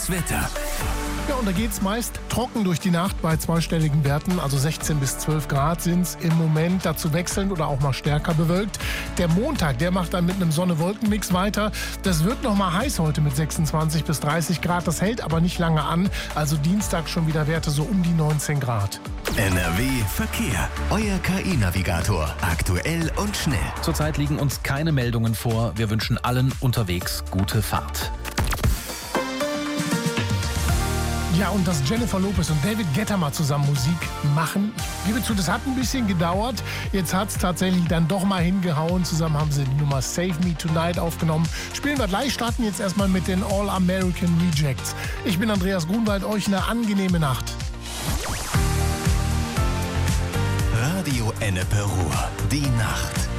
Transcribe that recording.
Das Wetter. Ja, und da geht's meist trocken durch die Nacht bei zweistelligen Werten, also 16 bis 12 Grad sind's im Moment, dazu wechselnd oder auch mal stärker bewölkt. Der Montag, der macht dann mit einem Sonne-Wolken-Mix weiter. Das wird noch mal heiß heute mit 26 bis 30 Grad, das hält aber nicht lange an, also Dienstag schon wieder Werte so um die 19 Grad. NRW Verkehr. Euer KI-Navigator. Aktuell und schnell. Zurzeit liegen uns keine Meldungen vor. Wir wünschen allen unterwegs gute Fahrt. Ja, und dass Jennifer Lopez und David Guetta mal zusammen Musik machen. Ich gebe zu, das hat ein bisschen gedauert. Jetzt hat es tatsächlich dann doch mal hingehauen. Zusammen haben sie die Nummer Save Me Tonight aufgenommen. Spielen wir gleich, starten jetzt erstmal mit den All American Rejects. Ich bin Andreas Grunwald, euch eine angenehme Nacht. Radio Ennepe Ruhr. Die Nacht.